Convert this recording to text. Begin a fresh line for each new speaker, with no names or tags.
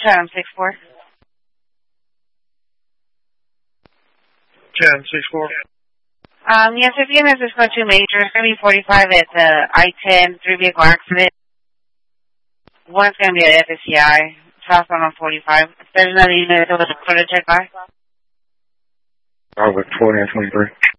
Chatham 6-4.
Chatham 6-4.
Yes, if you miss this code 2 major, it's going to be 45 at the I-10, 3-vehicle accident. One's going to be at FSCI, southbound on 45. If there's another unit that was a code to check by.
I was 20 and 23.